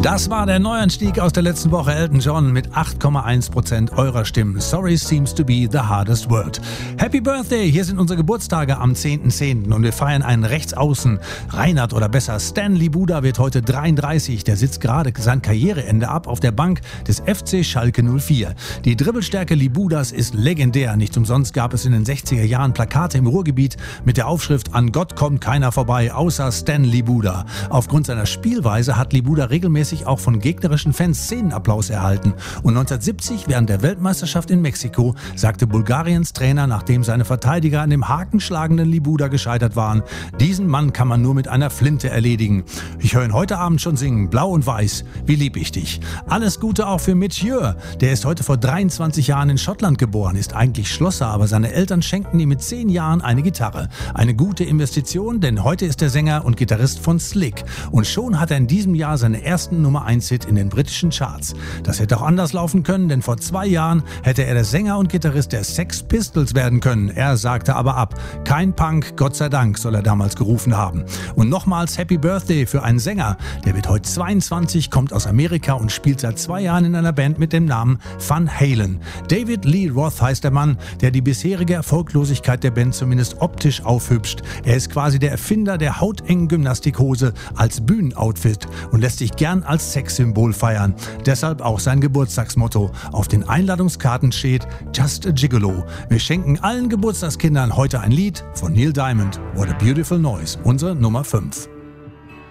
Das war der Neuanstieg aus der letzten Woche. Elton John mit 8,1% eurer Stimmen. Sorry seems to be the hardest word. Happy Birthday! Hier sind unsere Geburtstage am 10.10. und wir feiern einen Rechtsaußen. Reinhard oder besser Stan Libuda wird heute 33. Der sitzt gerade sein Karriereende ab auf der Bank des FC Schalke 04. Die Dribbelstärke Libudas ist legendär. Nicht umsonst gab es in den 60er Jahren Plakate im Ruhrgebiet mit der Aufschrift "An Gott kommt keiner vorbei, außer Stan Libuda". Aufgrund seiner Spielweise hat Libuda regelmäßig auch von gegnerischen Fans Szenenapplaus erhalten. Und 1970, während der Weltmeisterschaft in Mexiko, sagte Bulgariens Trainer, nachdem seine Verteidiger an dem hakenschlagenden Libuda gescheitert waren: "Diesen Mann kann man nur mit einer Flinte erledigen. Ich höre ihn heute Abend schon singen, blau und weiß, wie lieb ich dich." Alles Gute auch für Mathieu. Der ist heute vor 23 Jahren in Schottland geboren, ist eigentlich Schlosser, aber seine Eltern schenkten ihm mit 10 Jahren eine Gitarre. Eine gute Investition, denn heute ist er Sänger und Gitarrist von Slick. Und schon hat er in diesem Jahr seine ersten Nummer-1-Hit in den britischen Charts. Das hätte auch anders laufen können, denn vor 2 Jahren hätte er der Sänger und Gitarrist der Sex Pistols werden können. Er sagte aber ab. Kein Punk, Gott sei Dank, soll er damals gerufen haben. Und nochmals Happy Birthday für einen Sänger. Der wird heute 22, kommt aus Amerika und spielt seit 2 Jahren in einer Band mit dem Namen Van Halen. David Lee Roth heißt der Mann, der die bisherige Erfolglosigkeit der Band zumindest optisch aufhübscht. Er ist quasi der Erfinder der hautengen Gymnastikhose als Bühnenoutfit und lässt sich gern als Sexsymbol feiern. Deshalb auch sein Geburtstagsmotto. Auf den Einladungskarten steht Just a Gigolo. Wir schenken allen Geburtstagskindern heute ein Lied von Neil Diamond. What a Beautiful Noise, unsere Nummer 5.